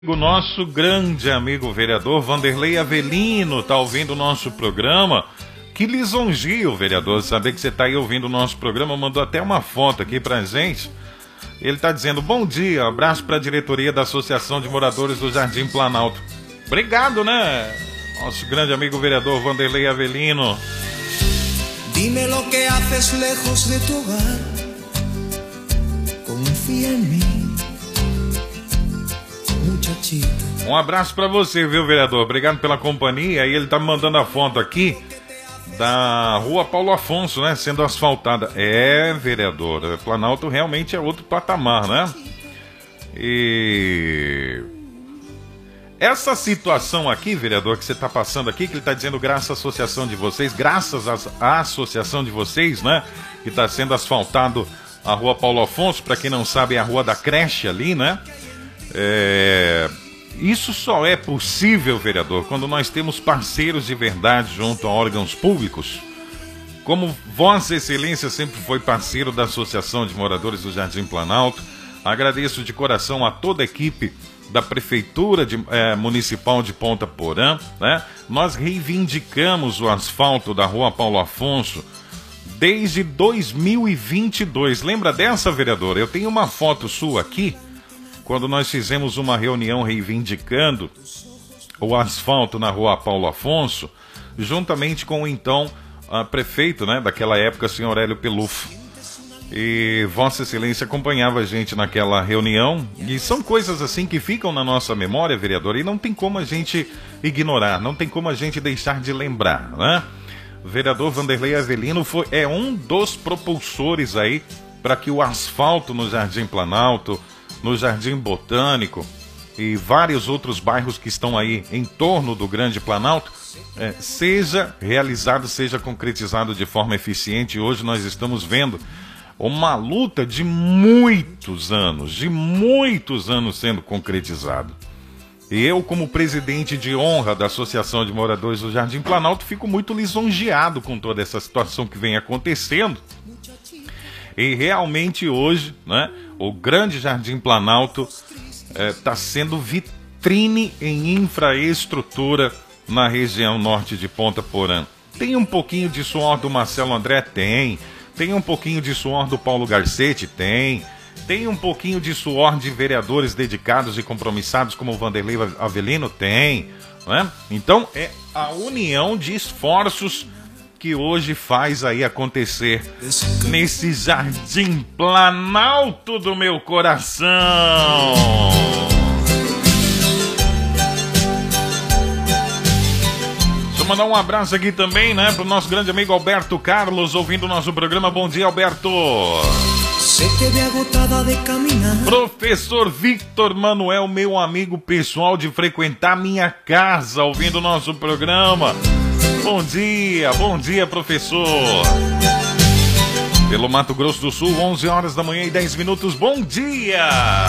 O nosso grande amigo vereador Vanderlei Avelino está ouvindo o nosso programa. Que lisonjia o vereador saber que você está aí ouvindo o nosso programa. Mandou até uma foto aqui pra gente. Ele está dizendo: bom dia, abraço para a diretoria da Associação de Moradores do Jardim Planalto. Obrigado, né? Nosso grande amigo vereador Vanderlei Avelino. Dime lo que haces lejos de tu hogar. Confía en mí. Um abraço pra você, viu, vereador? Obrigado pela companhia. E ele tá me mandando a foto aqui da rua Paulo Afonso, né? Sendo asfaltada. É, vereador, Planalto realmente é outro patamar, né? E essa situação aqui, vereador, que você tá passando aqui, que ele tá dizendo graças à associação de vocês, graças à associação de vocês, né? Que tá sendo asfaltado a rua Paulo Afonso, pra quem não sabe, é a rua da creche ali, né? Isso só é possível, vereador, quando nós temos parceiros de verdade junto a órgãos públicos. Como Vossa Excelência sempre foi parceiro da Associação de Moradores do Jardim Planalto, agradeço de coração a toda a equipe da Prefeitura Municipal de Ponta Porã, né? Nós reivindicamos o asfalto da rua Paulo Afonso desde 2022. Lembra dessa, vereador? Eu tenho uma foto sua aqui, quando nós fizemos uma reunião reivindicando o asfalto na rua Paulo Afonso, juntamente com o então prefeito, né, daquela época, senhor Hélio Pelufo. E Vossa Excelência acompanhava a gente naquela reunião, e são coisas assim que ficam na nossa memória, vereador, e não tem como a gente ignorar, não tem como a gente deixar de lembrar, né? O vereador Vanderlei Avelino é um dos propulsores aí para que o asfalto no Jardim Planalto, no Jardim Botânico e vários outros bairros que estão aí em torno do Grande Planalto, seja realizado, seja concretizado de forma eficiente. Hoje nós estamos vendo uma luta de muitos anos sendo concretizado. E eu, como presidente de honra da Associação de Moradores do Jardim Planalto, fico muito lisonjeado com toda essa situação que vem acontecendo. E realmente hoje, né, o Grande Jardim Planalto está sendo vitrine em infraestrutura na região norte de Ponta Porã. Tem um pouquinho de suor do Marcelo André? Tem um pouquinho de suor do Paulo Garcetti? Tem um pouquinho de suor de vereadores dedicados e compromissados como o Vanderlei Avelino? Tem, né? Então é a união de esforços que hoje faz aí acontecer nesse Jardim Planalto do meu coração. Deixa eu mandar um abraço aqui também, né, pro nosso grande amigo Alberto Carlos, ouvindo o nosso programa. Bom dia, Alberto. Professor Victor Manuel, meu amigo pessoal de frequentar minha casa, ouvindo o nosso programa. Bom dia, professor. Pelo Mato Grosso do Sul, 11 horas da manhã e 10 minutos. Bom dia!